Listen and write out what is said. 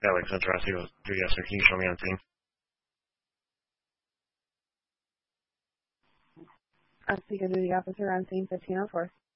Alex, interested. Yes, sir. Can you show me on scene? Speaker duty officer on scene 1504.